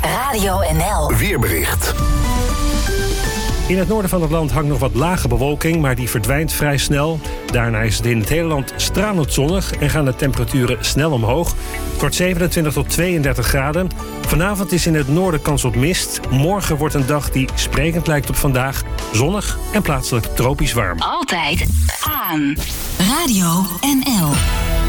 Radio NL. Weerbericht. In het noorden van het land hangt nog wat lage bewolking, maar die verdwijnt vrij snel. Daarna is het in het hele land stralend zonnig en gaan de temperaturen snel omhoog. Het wordt 27 tot 32 graden. Vanavond is in het noorden kans op mist. Morgen wordt een dag die sprekend lijkt op vandaag. Zonnig en plaatselijk tropisch warm. Altijd aan. Radio NL.